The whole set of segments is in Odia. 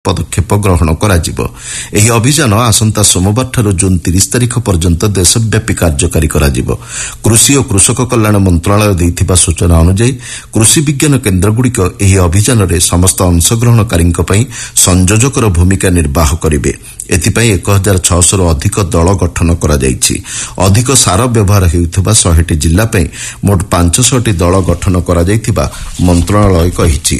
ପଦକ୍ଷେପ ଗ୍ରହଣ କରାଯିବ। ଏହି ଅଭିଯାନ ଆସନ୍ତା ସୋମବାରଠାରୁ ଜୁନ୍ 30 ତାରିଖ ପର୍ଯ୍ୟନ୍ତ ଦେଶବ୍ୟାପୀ କାର୍ଯ୍ୟକାରୀ କରାଯିବ। କୃଷି ଓ କୃଷକ କଲ୍ୟାଣ ମନ୍ତ୍ରଣାଳୟ ଦେଇଥିବା ସୂଚନା ଅନୁଯାୟୀ କୃଷି ବିଜ୍ଞାନ କେନ୍ଦ୍ରଗୁଡ଼ିକ ଏହି ଅଭିଯାନରେ ସମସ୍ତ ଅଂଶଗ୍ରହଣକାରୀଙ୍କ ପାଇଁ ସଂଯୋଜକର ଭୂମିକା ନିର୍ବାହ କରିବେ। ଏଥିପାଇଁ 1600ରୁ ଅଧିକ ଦଳ ଗଠନ କରାଯାଇଛି। ଅଧିକ ସାର ବ୍ୟବହାର ହେଉଥିବା 100ଟି ଜିଲ୍ଲା ପାଇଁ ମୋଟ 500ଟି ଦଳ ଗଠନ କରାଯାଇଥିବା ମନ୍ତ୍ରଣାଳୟ କହିଛି।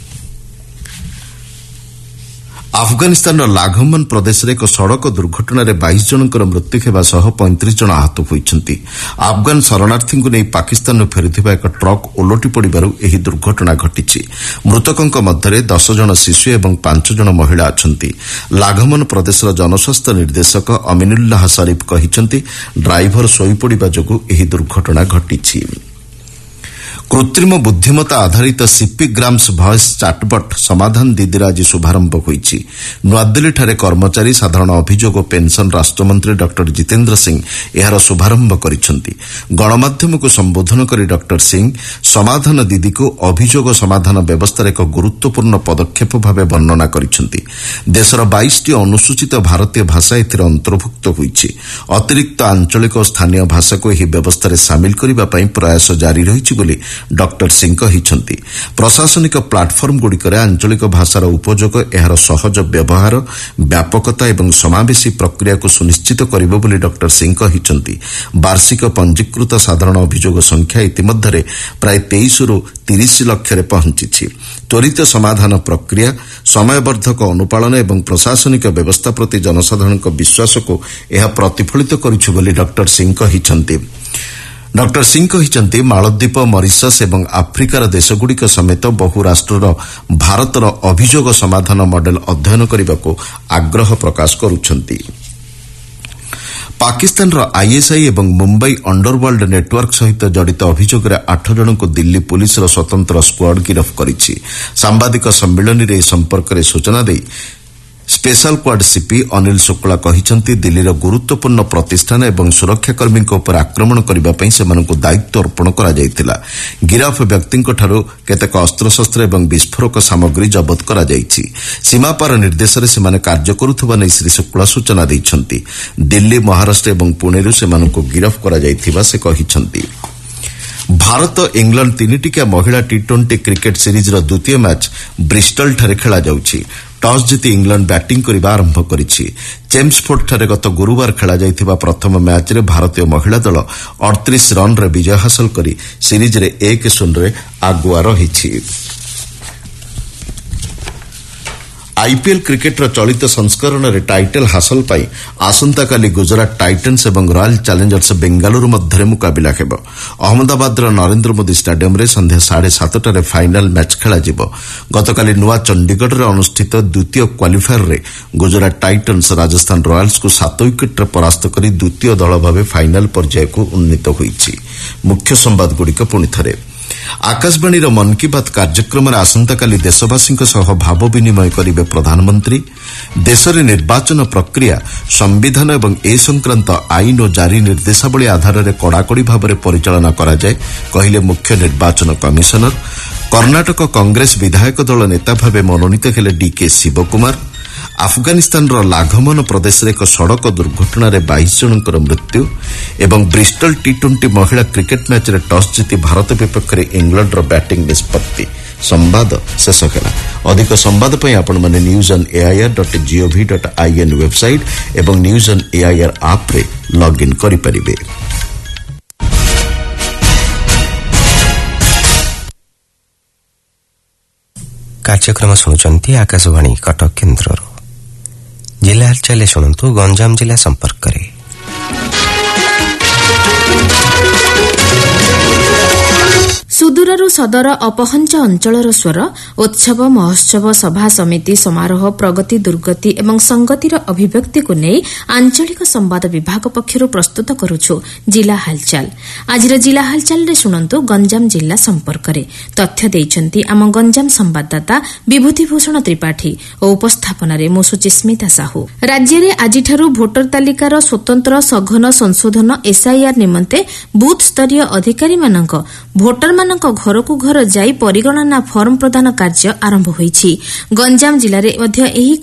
ଆଫଗାନିସ୍ତାନର ଲାଘମନ ପ୍ରଦେଶରେ ଏକ ସଡ଼କ ଦୁର୍ଘଟଣାରେ 22 ଜଣଙ୍କର ମୃତ୍ୟୁ ହେବା ସହ 35 ଜଣ ଆହତ ହୋଇଛନ୍ତି। ଆଫଗାନ ଶରଣାର୍ଥୀଙ୍କୁ ନେଇ ପାକିସ୍ତାନରୁ ଫେରୁଥିବା ଏକ ଟ୍ରକ୍ ଓଲଟି ପଡ଼ିବାରୁ ଏହି ଦୁର୍ଘଟଣା ଘଟିଛି। ମୃତକଙ୍କ ମଧ୍ୟରେ 10 ଜଣ ଶିଶୁ ଏବଂ 5 ଜଣ ମହିଳା ଅଛନ୍ତି। ଲାଘମନ ପ୍ରଦେଶର ଜନସ୍ୱାସ୍ଥ୍ୟ ନିର୍ଦ୍ଦେଶକ ଅମିନୁଲ୍ଲାହ ସରିଫ କହିଛନ୍ତି, ଡ୍ରାଇଭର ଶୋଇପଡ଼ିବା ଯୋଗୁଁ ଏହି ଦୁର୍ଘଟଣା ଘଟିଛି। କୃତ୍ରିମ ବୁଦ୍ଧିମତ୍ତା ଆଧାରିତ ସିପି ଗ୍ରାମ୍ସ ଭଏସ୍ ଚାଟବଟ୍ ସମାଧାନ ଦିଦିର ଆଜି ଶୁଭାରମ୍ଭ ହୋଇଛି। ନୂଆଦିଲ୍ଲୀଠାରେ କର୍ମଚାରୀ ସାଧାରଣ ଅଭିଯୋଗ ଓ ପେନ୍ସନ୍ ରାଷ୍ଟ୍ରମନ୍ତ୍ରୀ ଡକ୍ଟର ଜିତେନ୍ଦ୍ର ସିଂ ଏହାର ଶୁଭାରମ୍ଭ କରିଛନ୍ତି। ଗଣମାଧ୍ୟମକୁ ସମ୍ବୋଧନ କରି ଡକ୍ଟର ସିଂ ସମାଧାନ ଦିଦିକୁ ଅଭିଯୋଗ ସମାଧାନ ବ୍ୟବସ୍ଥାର ଏକ ଗୁରୁତ୍ୱପୂର୍ଣ୍ଣ ପଦକ୍ଷେପ ଭାବେ ବର୍ଣ୍ଣନା କରିଛନ୍ତି। ଦେଶର 22ଟି ଅନୁସୂଚିତ ଭାରତୀୟ ଭାଷା ଏଥିରେ ଅନ୍ତର୍ଭୁକ୍ତ ହୋଇଛି। ଅତିରିକ୍ତ ଆଞ୍ଚଳିକ ଓ ସ୍ଥାନୀୟ ଭାଷାକୁ ଏହି ବ୍ୟବସ୍ଥାରେ ସାମିଲ କରିବା ପାଇଁ ପ୍ରୟାସ ଜାରି ରହିଛି ବୋଲି ଡକ୍ଟର ସିଂ କହିଛନ୍ତି। ପ୍ରଶାସନିକ ପ୍ଲାଟଫର୍ମଗୁଡ଼ିକରେ ଆଞ୍ଚଳିକ ଭାଷାର ଉପଯୋଗ ଏହାର ସହଜ ବ୍ୟବହାର, ବ୍ୟାପକତା ଏବଂ ସମାବେଶୀ ପ୍ରକ୍ରିୟାକୁ ସୁନିଶ୍ଚିତ କରିବ ବୋଲି ଡକ୍ଟର ସିଂ କହିଛନ୍ତି। ବାର୍ଷିକ ପଞ୍ଜୀକୃତ ସାଧାରଣ ଅଭିଯୋଗ ସଂଖ୍ୟା ଇତିମଧ୍ୟରେ ପ୍ରାୟ 23ରୁ 30 ଲକ୍ଷରେ ପହଞ୍ଚିଛି। ତ୍ୱରିତ ସମାଧାନ ପ୍ରକ୍ରିୟା, ସମୟବର୍ଦ୍ଧକ ଅନୁପାଳନ ଏବଂ ପ୍ରଶାସନିକ ବ୍ୟବସ୍ଥା ପ୍ରତି ଜନସାଧାରଣଙ୍କ ବିଶ୍ୱାସକୁ ଏହା ପ୍ରତିଫଳିତ କରୁଛି ବୋଲି ଡକ୍ଟର ସିଂ କହିଛନ୍ତି। ଡକ୍ଟର ସିଂ କହିଛନ୍ତି, ମାଳଦ୍ୱୀପ, ମରିସସ୍ ଏବଂ ଆଫ୍ରିକାର ଦେଶଗୁଡ଼ିକ ସମେତ ବହୁ ରାଷ୍ଟ୍ରର ଭାରତର ଅଭିଯୋଗ ସମାଧାନ ମଡେଲ ଅଧ୍ୟୟନ କରିବାକୁ ଆଗ୍ରହ ପ୍ରକାଶ କରୁଛନ୍ତି। ପାକିସ୍ତାନର ଆଇଏସ୍ଆଇ ଏବଂ ମୁମ୍ବାଇ ଅଣ୍ଡରୱାର୍ଲ୍ଡ ନେଟୱାର୍କ ସହିତ ଜଡ଼ିତ ଅଭିଯୋଗରେ 8 ଜଣଙ୍କୁ ଦିଲ୍ଲୀ ପୁଲିସର ସ୍ୱତନ୍ତ୍ର ସ୍କ୍ୱାଡ୍ ଗିରଫ କରିଛି। ସାମ୍ବାଦିକ ସମ୍ମିଳନୀରେ ଏ ସମ୍ପର୍କରେ ସୂଚନା ଦେଇ special Quad CP Anil Shukla କହିଛନ୍ତି, ଦିଲ୍ଲୀର ଗୁରୁତ୍ୱପୂର୍ଣ୍ଣ ପ୍ରତିଷ୍ଠାନ ଏବଂ ସୁରକ୍ଷାକର୍ମୀଙ୍କ ଉପରେ ଆକ୍ରମଣ କରିବା ପାଇଁ ସେମାନଙ୍କୁ ଦାୟିତ୍ୱ ଅର୍ପଣ କରାଯାଇଥିଲା। ଗିରଫ ବ୍ୟକ୍ତିଙ୍କଠାରୁ କେତେକ ଅସ୍ତ୍ରଶସ୍ତ୍ର ଏବଂ ବିସ୍ଫୋରକ ସାମଗ୍ରୀ ଜବତ କରାଯାଇଛି। ସୀମାପାର ନିର୍ଦ୍ଦେଶରେ ସେମାନେ କାର୍ଯ୍ୟ କରୁଥିବା ନେଇ ଶ୍ରୀ ଶୁକ୍ଲା ସୂଚନା ଦେଇଛନ୍ତି। ଦିଲ୍ଲୀ, ମହାରାଷ୍ଟ୍ର ଏବଂ ପୁଣେରୁ ସେମାନଙ୍କୁ ଗିରଫ କରାଯାଇଥିବା ସେ କହିଛନ୍ତି। ଭାରତ ଇଂଲଣ୍ଡ 3ଟିକିଆ ମହିଳା ଟି20 କ୍ରିକେଟ୍ ସିରିଜ୍ର ଦ୍ୱିତୀୟ ମ୍ୟାଚ୍ ବ୍ରିଷ୍ଟଲ୍ଠାରେ ଖେଳାଯାଉଛି। ଟସ୍ ଜିତି ଇଂଲଣ୍ଡ ବ୍ୟାଟିଂ କରିବା ଆରମ୍ଭ କରିଛି। ଚେମ୍ସଫୋର୍ଡଠାରେ ଗତ ଗୁରୁବାର ଖେଳାଯାଇଥିବା ପ୍ରଥମ ମ୍ୟାଚ୍ରେ ଭାରତୀୟ ମହିଳା ଦଳ 38 ରନ୍ରେ ବିଜୟ ହାସଲ କରି ସିରିଜ୍ରେ 1-0ରେ ଆଗୁଆ ରହିଛି। ଆଇପିଏଲ୍ କ୍ରିକେଟ୍ର ଚଳିତ ସଂସ୍କରଣରେ ଟାଇଟଲ୍ ହାସଲ ପାଇଁ ଆସନ୍ତାକାଲି ଗୁଜରାଟ ଟାଇଟନ୍ସ ଏବଂ ରୟାଲ୍ ଚ୍ୟାଲେଞ୍ଜର୍ସ ବେଙ୍ଗାଲୁରୁ ମଧ୍ୟରେ ମୁକାବିଲା ହେବ। ଅହମ୍ମଦାବାଦର ନରେନ୍ଦ୍ର ମୋଦି ଷ୍ଟାଡିୟମ୍ରେ ସନ୍ଧ୍ୟା 7:30ଟାରେ ଫାଇନାଲ୍ ମ୍ୟାଚ୍ ଖେଳାଯିବ। ଗତକାଲି ନୂଆ ଚଣ୍ଡିଗଡ଼ରେ ଅନୁଷ୍ଠିତ ଦ୍ୱିତୀୟ କ୍ୱାଲିଫାୟରରେ ଗୁଜରାଟ ଟାଇଟନ୍ସ ରାଜସ୍ଥାନ ରୟାଲ୍ସକୁ 7 ୱିକେଟ୍ରେ ପରାସ୍ତ କରି ଦ୍ୱିତୀୟ ଦଳ ଭାବେ ଫାଇନାଲ୍ ପର୍ଯ୍ୟାୟକୁ ଉନ୍ନୀତ ହୋଇଛି। ମୁଖ୍ୟ ସମ୍ବାଦଗୁଡ଼ିକ ପୁଣିଥରେ। ଆକାଶବାଣୀର ମନ୍ କି ବାତ୍ କାର୍ଯ୍ୟକ୍ରମରେ ଆସନ୍ତାକାଲି ଦେଶବାସୀଙ୍କ ସହ ଭାବ ବିନିମୟ କରିବେ ପ୍ରଧାନମନ୍ତ୍ରୀ। ଦେଶରେ ନିର୍ବାଚନ ପ୍ରକ୍ରିୟା ସମ୍ବିଧାନ ଏବଂ ଏ ସଂକ୍ରାନ୍ତ ଆଇନ ଓ ଜାରି ନିର୍ଦ୍ଦେଶାବଳୀ ଆଧାରରେ କଡ଼ାକଡ଼ି ଭାବରେ ପରିଚାଳନା କରାଯାଏ, କହିଲେ ମୁଖ୍ୟ ନିର୍ବାଚନ କମିଶନର। କର୍ଣ୍ଣାଟକ କଂଗ୍ରେସ ବିଧାୟକ ଦଳ ନେତା ଭାବେ ମନୋନୀତ ହେଲେ ଡିକେ ଶିବକୁମାର। ଆଫଗାନିସ୍ତାନର ଲାଘମନ ପ୍ରଦେଶରେ ଏକ ସଡ଼କ ଦୁର୍ଘଟଣାରେ 22 ଜଣଙ୍କର ମୃତ୍ୟୁ ଏବଂ ବ୍ରିଷ୍ଟଲ୍ ଟି20 ମହିଳା କ୍ରିକେଟ୍ ମ୍ୟାଚ୍ରେ ଟସ୍ ଜିତି ଭାରତ ବିପକ୍ଷରେ ଇଂଲଣ୍ଡର ବ୍ୟାଟିଂ ନିଷ୍ପତ୍ତି। ସମ୍ବାଦ ଶେଷ ହେଲା। ଅଧିକ ସମ୍ବାଦ ପାଇଁ ଆପଣମାନେ newsoneair.gov.in ୱେବ୍ସାଇଟ୍ ଏବଂ ନ୍ୟୁଜ୍ ଅନ୍ ଏଆଇଆର୍ ଆପ୍ରେ ଲଗ୍ଇନ୍ କରିପାରିବେ। କାର୍ଯ୍ୟକ୍ରମ ଶୁଣୁଛନ୍ତି ଆକାଶବାଣୀ କଟକ କେନ୍ଦ୍ରରୁ। ଜିଲ୍ଲା ହାଲଚାଲ ଶୁଣନ୍ତୁ ଗଞ୍ଜାମ ଜିଲ୍ଲା ସମ୍ପର୍କରେ। ସୁଦୂରରୁ ସଦର ଅପହଞ୍ଚ ଅଞ୍ଚଳର ସ୍ୱର ଉତ୍ସବ, ମହୋତ୍ସବ, ସଭା ସମିତି, ସମାରୋହ, ପ୍ରଗତି, ଦୁର୍ଗତି ଏବଂ ସଂଗତିର ଅଭିବ୍ୟକ୍ତିକୁ ନେଇ ଆଞ୍ଚଳିକ ସମ୍ବାଦ ବିଭାଗ ପକ୍ଷରୁ ପ୍ରସ୍ତୁତ କରୁଛୁ ଜିଲ୍ଲା ହାଲଚାଲ। ଆଜିର ଜିଲ୍ଲା ହାଲଚାଲରେ ଶୁଣନ୍ତୁ ଗଞ୍ଜାମ ଜିଲ୍ଲା ସମ୍ପର୍କରେ। ତଥ୍ୟ ଦେଇଛନ୍ତି ଆମ ଗଞ୍ଜାମ ସମ୍ବାଦଦାତା ବିଭୂତିଭୂଷଣ ତ୍ରିପାଠୀ ଓ ଉପସ୍ଥାପନାରେ ମୁଁ ସୁଚିସ୍ମିତା ସାହୁ। ରାଜ୍ୟରେ ଆଜିଠାରୁ ଭୋଟର ତାଲିକାର ସ୍ୱତନ୍ତ୍ର ସଘନ ସଂଶୋଧନ ଏସ୍ଆଇଆର୍ ନିମନ୍ତେ ବୁଥ୍ ସ୍ତରୀୟ ଅଧିକାରୀମାନଙ୍କ ଭୋଟରମାନଙ୍କ ଲୋକମାନଙ୍କ ଘରକୁ ଘର ଯାଇ ପରିଗଣନା ଫର୍ମ ପ୍ରଦାନ କାର୍ଯ୍ୟ ଆରମ୍ଭ ହୋଇଛି। ଗଞ୍ଜାମ ଜିଲ୍ଲାରେ ମଧ୍ୟ ଏହି